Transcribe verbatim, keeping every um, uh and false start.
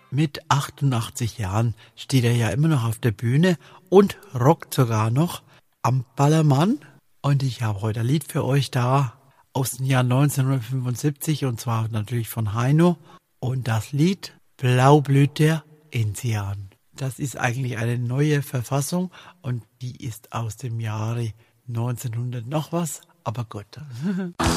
Mit achtundachtzig Jahren steht er ja immer noch auf der Bühne und rockt sogar noch am Ballermann. Und ich habe heute ein Lied für euch da aus dem Jahr neunzehnhundertfünfundsiebzig und zwar natürlich von Heino. Und das Lied Blau blüht der Enzian. Das ist eigentlich eine neue Verfassung und die ist aus dem Jahre neunzehnhundert noch was, aber gut.